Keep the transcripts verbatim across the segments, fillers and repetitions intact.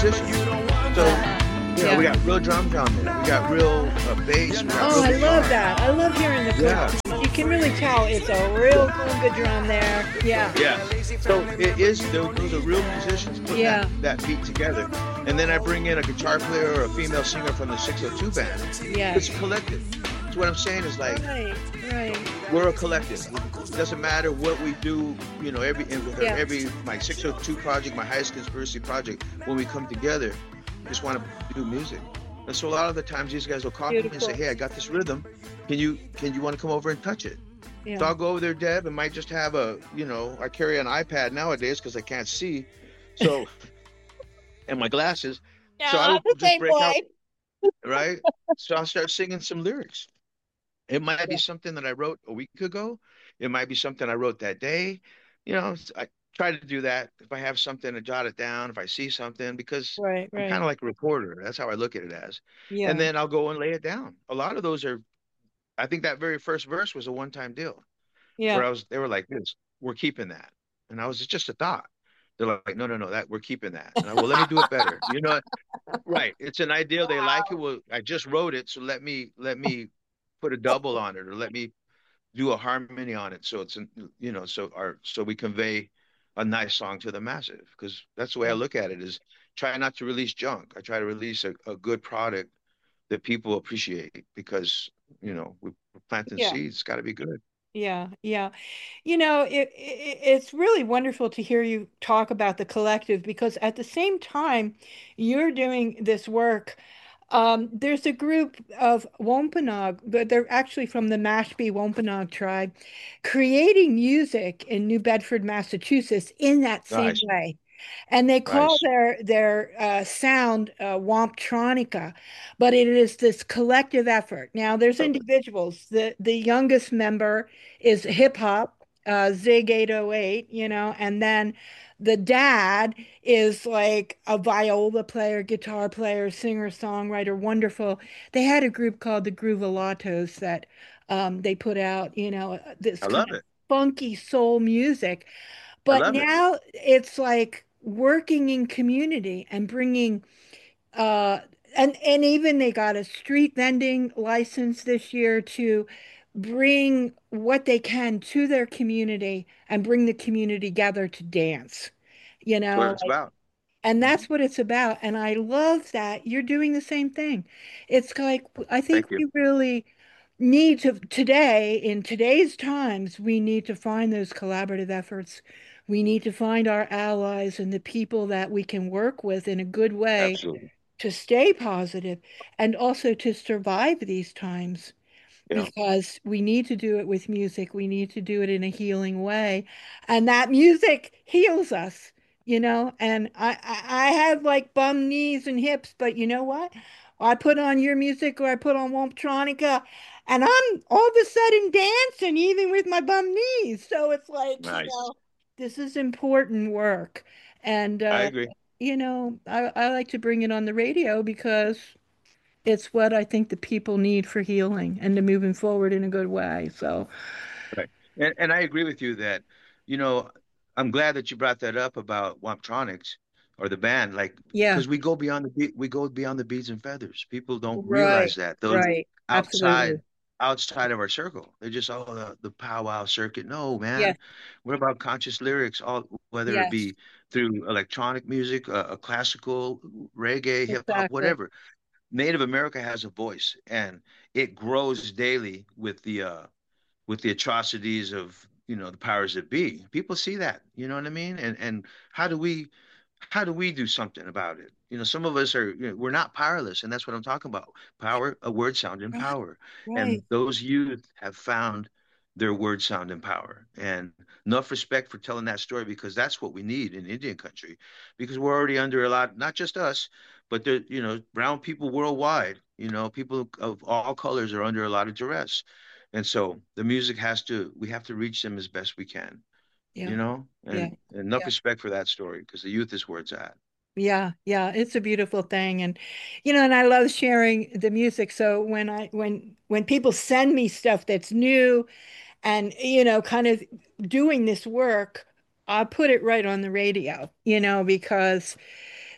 musicians. So, Yeah. you know, we Yeah. got real drums on there. We got real uh, bass. We got Oh, real I love guitar. that. I love hearing the click. Yeah, You can really tell it's a real conga drum there. Yeah. yeah. So it is tho- those are real musicians putting that Yeah. that beat together, and then I bring in a guitar player or a female singer from the six oh two band. It's Yes. a collective. So what I'm saying is like Right. Right. we're a collective. It doesn't matter what we do, you know, every and with our- Yeah. every my six oh two project, my highest conspiracy project, when we come together, we just want to do music. And so a lot of the times these guys will call me and say, Beautiful. "Hey, I got this rhythm. Can you can you want to come over and touch it?" So Yeah. I'll go over there, Deb, and might just have a, you know, I carry an iPad nowadays because I can't see. So and my glasses. No, So I I'm will the just same break out, way. right? So I'll start singing some lyrics. It might be Yeah. something that I wrote a week ago. It might be something I wrote that day. You know, I try to do that. If I have something, to jot it down. If I see something, because Right. I'm kind Right. of like a reporter. That's how I look at it as. And Yeah. then I'll go and lay it down. A lot of those are, I think that very first verse was a one-time deal where Yeah. I was, they were like this, we're keeping that. And I was, it's just a thought. They're like, no, no, no, that we're keeping that. And I, well, let me do it better. You know, right. It's an ideal. They like it. Wow. Well, I just wrote it. So let me, let me put a double on it or let me do a harmony on it so it's you know so our so we convey a nice song to the massive because that's the way I Yeah. look at it is try not to release junk. I try to release a, a good product that people appreciate because you know we're planting Yeah. seeds. It's got to be good. Yeah. Yeah. You know, it, it it's really wonderful to hear you talk about the collective because at the same time you're doing this work. Um, there's a group of Wampanoag, but they're actually from the Mashpee Wampanoag tribe, creating music in New Bedford, Massachusetts, in that same Nice, way. And they call nice. their their uh, sound uh, Wamptronica, but it is this collective effort. Now, there's Love it. individuals. The the youngest member is hip hop, uh, Zig eight oh eight, you know, and then the dad is like a viola player, guitar player, singer, songwriter, wonderful. They had a group called the Groovalatos that um, they put out, you know, this I kind love of it. funky soul music. I But love it. now it's like working in community and bringing uh and and even they got a street vending license this year to bring what they can to their community and bring the community together to dance. You That's what know, it's about. and Mhm. that's what it's about. And I love that you're doing the same thing. It's like, I think Thank you. we really need to, today, in today's times, we need to find those collaborative efforts. We need to find our allies and the people that we can work with in a good way Absolutely. to stay positive and also to survive these times Yeah. because we need to do it with music. We need to do it in a healing way. And that music heals us, you know. And I, I, I have like bum knees and hips, but you know what? I put on your music or I put on Womptronica and I'm all of a sudden dancing even with my bum knees. So it's like, you Nice. know, this is important work. And, I uh, agree. you know, I, I like to bring it on the radio because it's what I think the people need for healing and to moving forward in a good way. So, Right. And and I agree with you that, you know, I'm glad that you brought that up about Wamptronics or the band, like yeah, because we go beyond the be- we go beyond the beads and feathers. People don't right, realize that. Those right, outside absolutely. outside of our circle. They're just oh the, the powwow circuit. No, Yes, man. What about conscious lyrics? All whether it yes, be through electronic music, uh, a classical, reggae, hip hop, exactly. whatever. Native America has a voice and it grows daily with the uh with the atrocities of you know the powers that be. People see that, you know what I mean? And and how do we how do we do something about it? You know, some of us are you know, we're not powerless, and that's what I'm talking about. Power, a word sound in Right, power, right. and those youth have found their word sound in power. And enough respect for telling that story because that's what we need in Indian country, because we're already under a lot, not just us, but the you know brown people worldwide. You know, people of all colors are under a lot of duress and so the music has to, we have to reach them as best we can, Yeah, you know, yeah, and, and enough yeah. respect for that story because the youth is where it's at. Yeah, yeah, it's a beautiful thing and you know and I love sharing the music so when I when when people send me stuff that's new and you know kind of doing this work I put it right on the radio you know because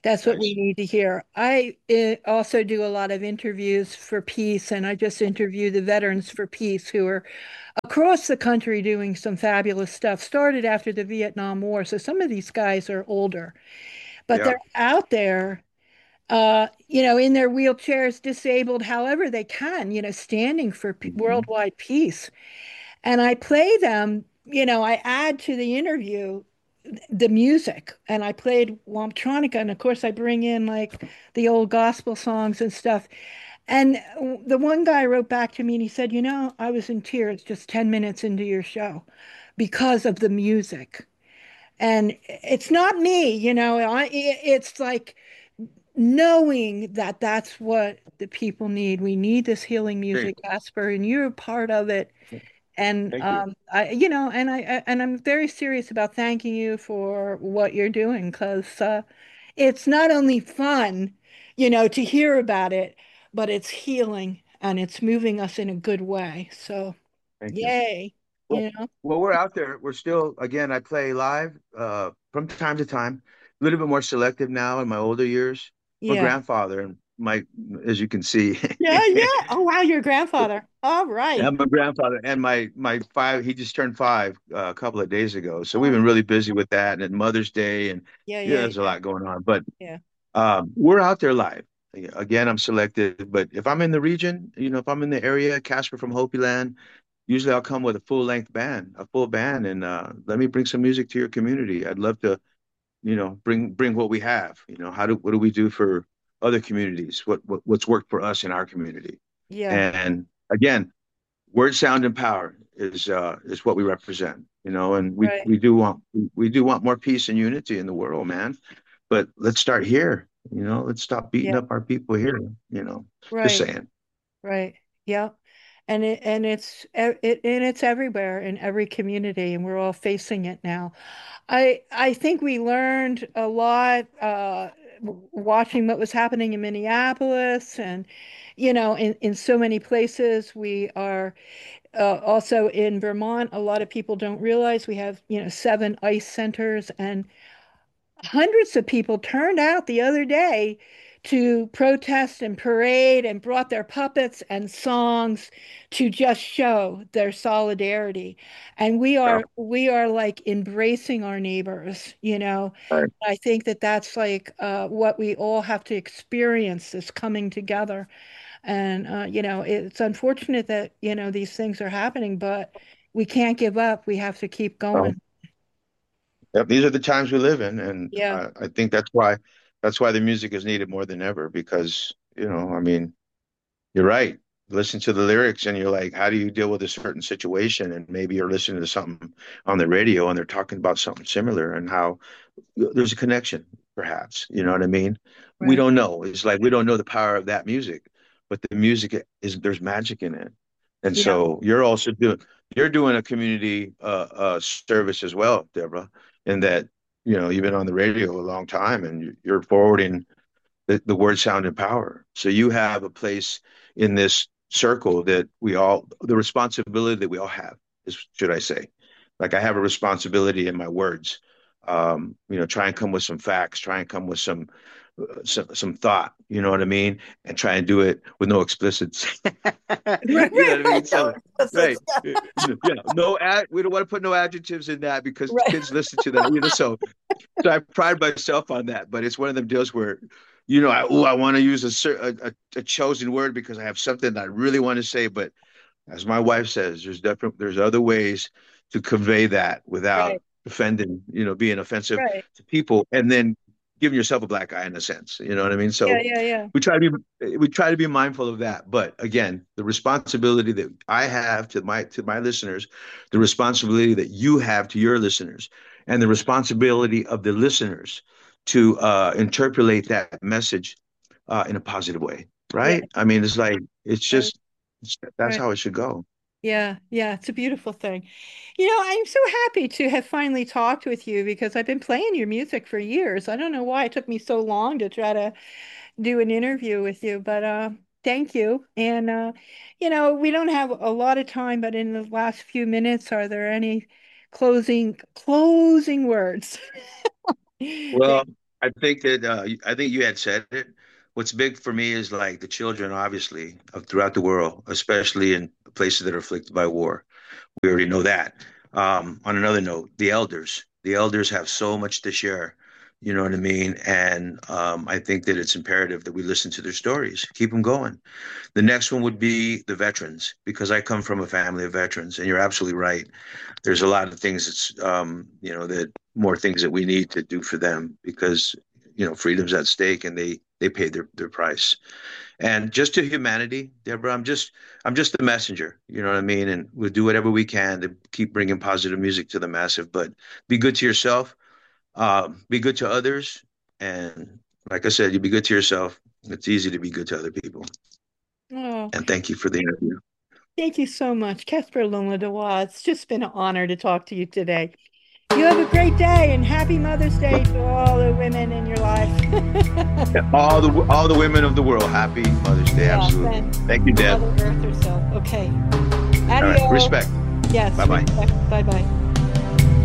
That's what we Nice. need to hear. I uh, also do a lot of interviews for peace, and I just interview the Veterans for Peace who are across the country doing some fabulous stuff. Started after the Vietnam War, so some of these guys are older, but Yeah. they're out there, uh, you know, in their wheelchairs, disabled, however they can, you know, standing for p Mhm. worldwide peace. And I play them, you know, I add to the interview the music, and I played Wamptronica, and of course I bring in like the old gospel songs and stuff. And the one guy wrote back to me and he said, you know, I was in tears just ten minutes into your show because of the music. And it's not me, you know, I, it's like knowing that that's what the people need. We need this healing Great. music, Casper, and you're a part of it. And Thank you. um, I, you know, and I and I'm very serious about thanking you for what you're doing because uh, it's not only fun, you know, to hear about it, but it's healing and it's moving us in a good way. So, Thank you. yay, Well, you know, well, we're out there. We're still, again, I play live uh, from time to time, a little bit more selective now in my older years. I'm a yeah, grandfather, and my, as you can see, yeah, yeah. Oh wow, your grandfather. All yeah, right. I'm a grandfather, and my my five, he just turned five uh, a couple of days ago. So we've Oh been really busy with that, and then Mother's Day, and yeah, yeah, yeah, there's a yeah, lot going on. But yeah. um, we're out there live. Again, I'm selective, but if I'm in the region, you know, if I'm in the area, Casper from Hopi Land, usually I'll come with a full length band, a full band, and uh, let me bring some music to your community. I'd love to, you know, bring bring what we have. You know, how do what do we do for other communities? What, what what's worked for us in our community? Yeah, And again, word, sound, and power is uh, is what we represent. You know, and we right. we do want we do want more peace and unity in the world, man. But let's start here. You know, let's stop beating Yeah, up our people here. You know, just right, saying. right. Yeah. And it and it's e- it and it's everywhere in every community, and we're all facing it now. I I think we learned a lot uh, w- watching what was happening in Minneapolis, and you know, in in so many places. We are uh, also in Vermont. A lot of people don't realize we have, you know, seven ICE centers, and hundreds of people turned out the other day to protest and parade and brought their puppets and songs to just show their solidarity. And we Yeah. are we are like embracing our neighbors, you know. Right. I think that that's like uh, what we all have to experience, this coming together. And uh, you know, it's unfortunate that, you know, these things are happening, but we can't give up. We have to keep Well, going. yep, these are the times we live in, and Yeah, I, I think that's why that's why the music is needed more than ever. Because you know, I mean, you're right. Listen to the lyrics, and you're like, how do you deal with a certain situation? And maybe you're listening to something on the radio, and they're talking about something similar, and how there's a connection, perhaps. You know what I mean? We right. don't know. It's like we don't know the power of that music, but the music is there's magic in it. And Yeah, so you're also doing you're doing a community uh, uh, service as well, Deborah, in that you know you've been on the radio a long time and you- you're forwarding the, the word, sound, and power. So you have a place in this circle that we all, the responsibility that we all have is, should I say, like I have a responsibility in my words. Um, you know, try and come with some facts, try and come with some uh, some some thought. You know what I mean, and try and do it with no explicits. right, You know right, what I right. mean? No So, right. explicits. Yeah, no ad. We don't want to put no adjectives in that because Right, kids listen to that. You know, so so I pride myself on that, but it's one of them deals where, you know, I oh, I want to use a, cer- a a chosen word because I have something that I really want to say. But as my wife says, there's different, there's other ways to convey that without right, offending, you know, being offensive right. to people, and then giving yourself a black eye in a sense. You know what I mean? Yeah, So yeah, yeah. we try to be we try to be mindful of that. But again, the responsibility that I have to my to my listeners, the responsibility that you have to your listeners, and the responsibility of the listeners to uh, interpolate that message uh, in a positive way. Yeah, Right? I mean, it's like it's right, just it's, that's right. how it should go. Yeah, yeah, it's a beautiful thing. You know, I'm so happy to have finally talked with you because I've been playing your music for years. I don't know why it took me so long to try to do an interview with you, but uh thank you. And uh you know, we don't have a lot of time, but in the last few minutes, are there any closing closing words Well, that I think that uh, I think you had said it. What's big for me is like the children, obviously, of throughout the world, especially in places that are afflicted by war. We already know that. Um, on another note, the elders. The elders have so much to share. You know what I mean? And um, I think that it's imperative that we listen to their stories, keep them going. The next one would be the veterans, because I come from a family of veterans, and you're absolutely right. There's a lot of things that's um, you know, that more things that we need to do for them because you know freedom's at stake and they they paid their their price. And just to humanity, Deborah, I'm just I'm just the messenger. You know what I mean? And we'll do whatever we can to keep bringing positive music to the massive. But be good to yourself, uh, be good to others, and like I said, you be good to yourself. It's easy to be good to other people. Oh, And thank you for the interview. thank you so much, Casper Lungladewa. It's just been an honor to talk to you today. You have a great day and happy Mother's Day to all the women in your life. Yeah, all the all the women of the world, happy Mother's Day. Yeah, Absolutely. and Thank you, Deb. Mother Earth herself. Okay. All right. Adios. Respect. Yes, Bye bye. respect. Bye bye.